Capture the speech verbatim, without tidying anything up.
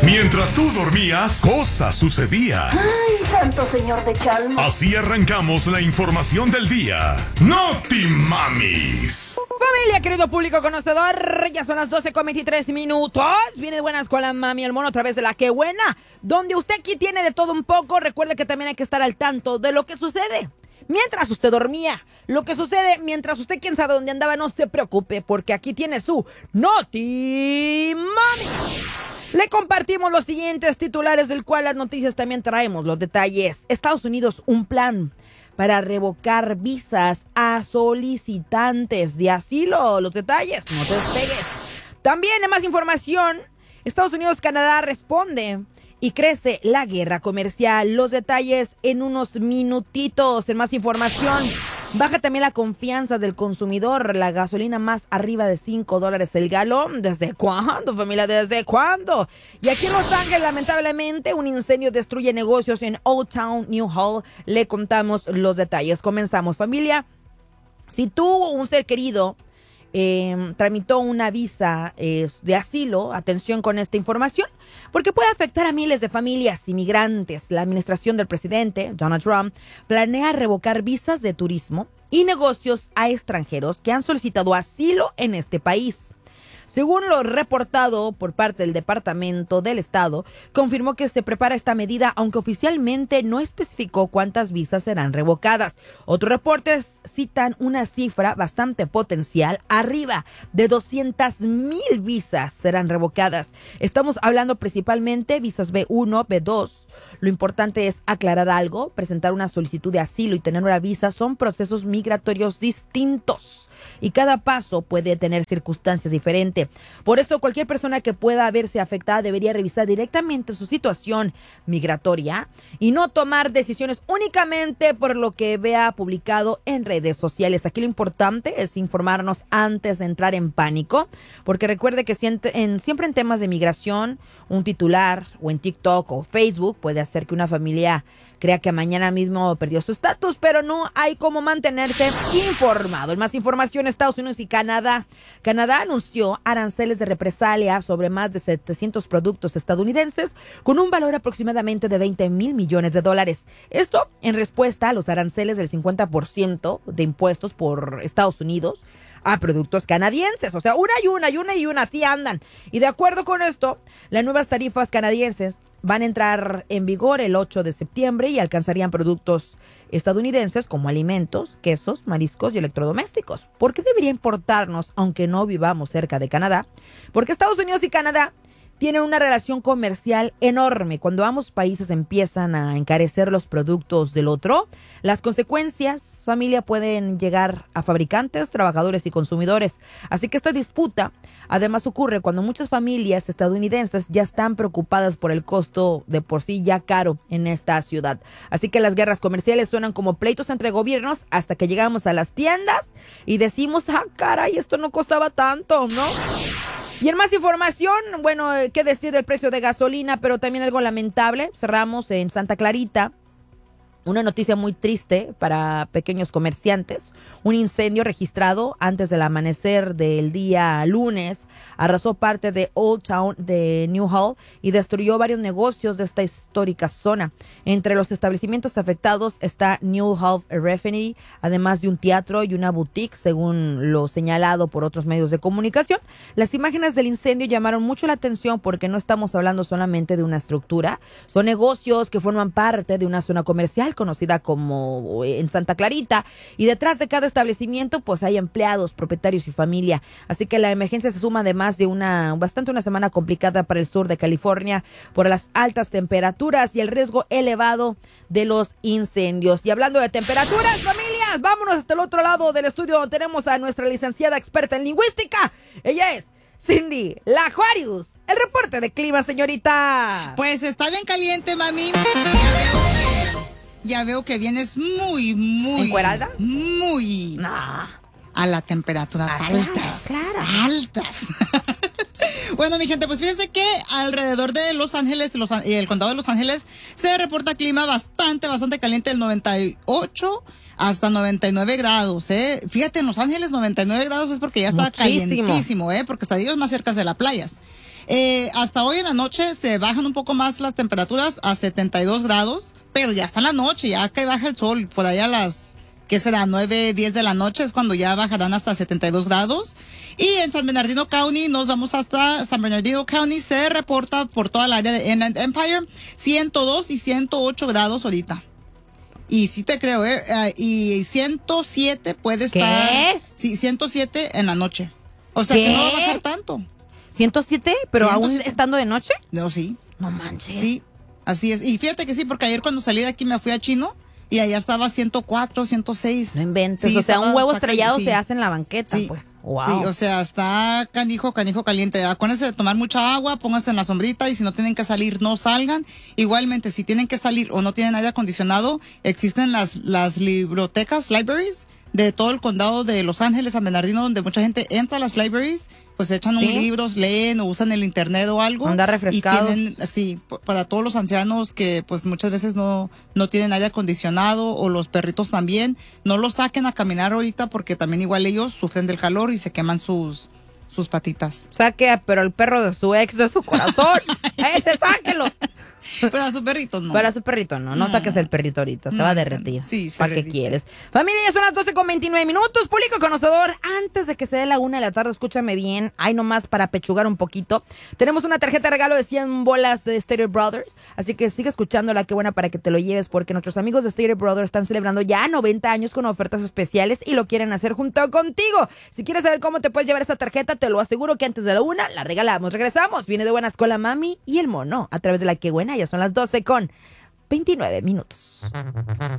Mientras tú dormías, cosas sucedían. ¡Ay, santo señor de Chalma! Así arrancamos la información del día. ¡Noti Mamis! Familia, querido público conocedor, ya son las doce con veintitrés minutos. Viene de buenas con la mami el mono a través de la Que Buena, donde usted aquí tiene de todo un poco. Recuerde que también hay que estar al tanto de lo que sucede mientras usted dormía. Lo que sucede mientras usted, quién sabe dónde andaba, no se preocupe, porque aquí tiene su Noti Mami. Le compartimos los siguientes titulares, del cual las noticias también traemos los detalles. Estados Unidos, un plan para revocar visas a solicitantes de asilo. Los detalles, no te despegues. También en más información, Estados Unidos, Canadá responde y crece la guerra comercial. Los detalles en unos minutitos. En más información, baja también la confianza del consumidor. La gasolina más arriba de cinco dólares el galón. ¿Desde cuándo, familia? ¿Desde cuándo? Y aquí en Los Ángeles, lamentablemente, un incendio destruye negocios en Old Town, New Hall. Le contamos los detalles. Comenzamos, familia. Si tú, un ser querido, Eh, tramitó una visa eh, de asilo, atención con esta información, porque puede afectar a miles de familias inmigrantes. La administración del presidente Donald Trump planea revocar visas de turismo y negocios a extranjeros que han solicitado asilo en este país. Según lo reportado por parte del Departamento del Estado, confirmó que se prepara esta medida, aunque oficialmente no especificó cuántas visas serán revocadas. Otros reportes citan una cifra bastante potencial, arriba de doscientas mil visas serán revocadas. Estamos hablando principalmente visas B uno, B dos. Lo importante es aclarar algo: presentar una solicitud de asilo y tener una visa son procesos migratorios distintos, y cada paso puede tener circunstancias diferentes. Por eso, cualquier persona que pueda verse afectada debería revisar directamente su situación migratoria y no tomar decisiones únicamente por lo que vea publicado en redes sociales. Aquí lo importante es informarnos antes de entrar en pánico, porque recuerde que siempre en, siempre en temas de migración, un titular o en TikTok o Facebook puede hacer que una familia crea que mañana mismo perdió su estatus, pero no hay cómo mantenerse informado. En más información, Estados Unidos y Canadá. Canadá anunció aranceles de represalia sobre más de setecientos productos estadounidenses con un valor aproximadamente de veinte mil millones de dólares. Esto en respuesta a los aranceles del cincuenta por ciento de impuestos por Estados Unidos a productos canadienses. O sea, una y una y una y una, así andan. Y de acuerdo con esto, las nuevas tarifas canadienses van a entrar en vigor el ocho de septiembre y alcanzarían productos estadounidenses como alimentos, quesos, mariscos y electrodomésticos. ¿Por qué debería importarnos aunque no vivamos cerca de Canadá? Porque Estados Unidos y Canadá tienen una relación comercial enorme. Cuando ambos países empiezan a encarecer los productos del otro, las consecuencias, familia, pueden llegar a fabricantes, trabajadores y consumidores. Así que esta disputa además ocurre cuando muchas familias estadounidenses ya están preocupadas por el costo de por sí ya caro en esta ciudad. Así que las guerras comerciales suenan como pleitos entre gobiernos hasta que llegamos a las tiendas y decimos, ah, caray, esto no costaba tanto, ¿no? Y en más información, bueno, qué decir del precio de gasolina, pero también algo lamentable. Cerramos en Santa Clarita. Una noticia muy triste para pequeños comerciantes. Un incendio registrado antes del amanecer del día lunes arrasó parte de Old Town de New Hall y destruyó varios negocios de esta histórica zona. Entre los establecimientos afectados está New Hall Refinery, además de un teatro y una boutique, según lo señalado por otros medios de comunicación. Las imágenes del incendio llamaron mucho la atención porque no estamos hablando solamente de una estructura. Son negocios que forman parte de una zona comercial conocida como en Santa Clarita, y detrás de cada establecimiento pues hay empleados, propietarios y familia. Así que la emergencia se suma además de una bastante una semana complicada para el sur de California por las altas temperaturas y el riesgo elevado de los incendios. Y hablando de temperaturas, familias, vámonos hasta el otro lado del estudio donde tenemos a nuestra licenciada experta en lingüística. Ella es Cindy, la Aquarius. El reporte de clima, señorita. Pues está bien caliente, mami. Ya veo que, ya veo que vienes muy, muy... ¿Encuerada? Muy... Nah. A las temperaturas Ah, altas. claro, claro. Altas. Bueno, mi gente, pues fíjense que alrededor de Los Ángeles los, y el condado de Los Ángeles se reporta clima bastante, bastante caliente, del noventa y ocho hasta noventa y nueve grados, ¿eh? Fíjate, en Los Ángeles noventa y nueve grados es porque ya está Muchísimo. calientísimo, ¿eh? Porque está Dios más cerca de las playas. Eh, hasta hoy en la noche se bajan un poco más las temperaturas a setenta y dos grados, pero ya está en la noche, ya que baja el sol, por allá a las, ¿qué será? nueve, diez de la noche es cuando ya bajarán hasta setenta y dos grados. Y en San Bernardino County, nos vamos hasta San Bernardino County, se reporta por toda el área de Inland Empire ciento dos y ciento ocho grados ahorita. Y sí te creo, ¿eh? Uh, y ciento siete puede estar. ¿Qué? Sí, ciento siete en la noche. O sea ¿Qué? que no va a bajar tanto. ¿ciento siete? ¿Pero ciento aún siete. estando de noche? No, sí. No manches. Sí, así es. Y fíjate que sí, porque ayer cuando salí de aquí me fui a Chino y allá estaba ciento cuatro, ciento seis. No inventes. Sí, o sea, estaba- un huevo está estrellado cali- sí. se hace en la banqueta, Sí. pues. Wow. Sí, o sea, está canijo, canijo caliente. Acuérdense de tomar mucha agua, pónganse en la sombrita y si no tienen que salir, no salgan. Igualmente, si tienen que salir o no tienen aire acondicionado, existen las, las bibliotecas, libraries, de todo el condado de Los Ángeles, San Bernardino, donde mucha gente entra a las libraries, pues echan Sí. un libros, leen o usan el internet o algo. Andar refrescados. Y tienen, sí, p- para todos los ancianos que pues muchas veces no, no tienen aire acondicionado o los perritos también, no los saquen a caminar ahorita porque también igual ellos sufren del calor y se queman sus, sus patitas. Saque, pero el perro de su ex de su corazón. Ese, sáquelo. Pero a su perrito no. Para su perrito, no. No saques el perrito ahorita. Se No, va a no, derretir. no. Sí, se ¿Para qué derrite. quieres? Familia, ya son las doce con veintinueve minutos. Público conocedor, antes de que se dé la una de la tarde, escúchame bien. Hay nomás para pechugar un poquito. Tenemos una tarjeta de regalo de cien bolas de Stereo Brothers. Así que sigue escuchándola, qué buena para que te lo lleves. Porque nuestros amigos de Stereo Brothers están celebrando ya noventa años con ofertas especiales y lo quieren hacer junto contigo. Si quieres saber cómo te puedes llevar esta tarjeta, te lo aseguro que antes de la una la regalamos. Regresamos. Viene de buena escuela Mami y el Mono a través de la que buena. Ya son las doce con veintinueve minutos.